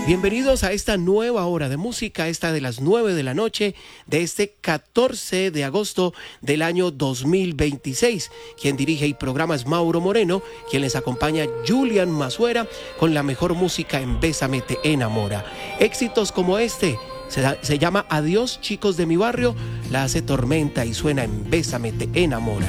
Bienvenidos a esta nueva hora de música, esta de las 9 de la noche de este 14 de agosto del año 2026. Quien dirige y programa es Mauro Moreno, quien les acompaña Julian Mazuera con la mejor música en Bésame te enamora. Éxitos como este, se llama Adiós chicos de mi barrio, la hace Tormenta y suena en Bésame te enamora.